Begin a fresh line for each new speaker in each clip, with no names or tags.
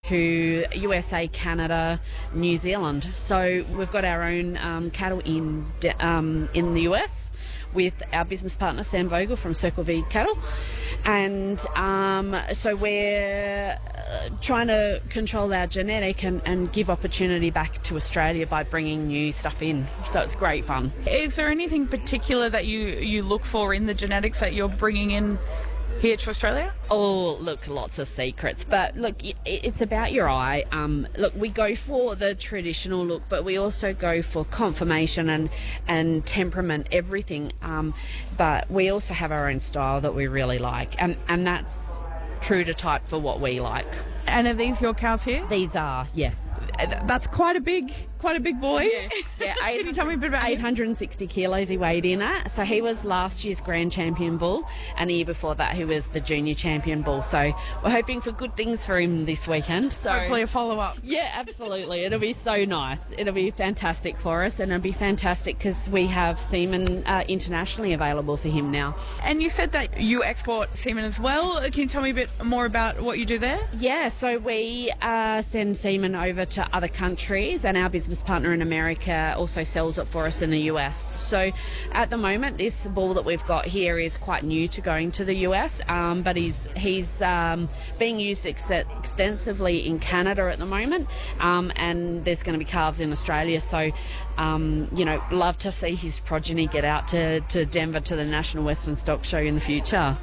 to USA, Canada, New Zealand. So we've got our own cattle in the US with our business partner Sam Vogel from Circle V Cattle, and so we're trying to control our genetic and give opportunity back to Australia by bringing new stuff in. So it's great fun.
Is there anything particular that you look for in the genetics that you're bringing in here to Australia?
Oh, look, lots of secrets. But look, it's about your eye. Look, we go for the traditional look, but we also go for conformation and temperament, everything. But we also have our own style that we really like. And that's true to type for what we like.
And are these your cows here?
These are, yes.
That's quite a big boy.
Yes. Yeah,
Can you tell me a bit about him?
860 kilos he weighed in at. So he was last year's grand champion bull, and the year before that he was the junior champion bull. So we're hoping for good things for him this weekend. So
hopefully a follow-up.
Yeah, absolutely. It'll be so nice. It'll be fantastic for us, and it'll be fantastic because we have semen internationally available for him now.
And you said that you export semen as well. Can you tell me a bit more about what you do there?
Yeah, so we send semen over to other countries, and our business partner in America also sells it for us in the US. So at the moment, this bull that we've got here is quite new to going to the US, but he's being used extensively in Canada at the moment, and there's going to be calves in Australia. So, love to see his progeny get out to Denver to the National Western Stock Show in the future.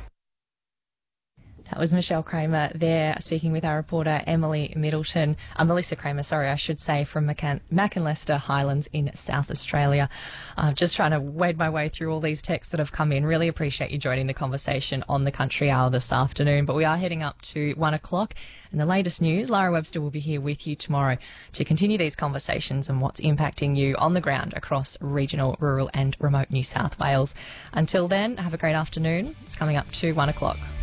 That was Michelle Kramer there speaking with our reporter Emily Middleton, Melissa Kramer, sorry, I should say, from Mac and Leicester Highlands in South Australia. Just trying to wade my way through all these texts that have come in. Really appreciate you joining the conversation on the Country Hour this afternoon. But we are heading up to 1 o'clock. And the latest news, Lara Webster will be here with you tomorrow to continue these conversations and what's impacting you on the ground across regional, rural and remote New South Wales. Until then, have a great afternoon. It's coming up to 1 o'clock.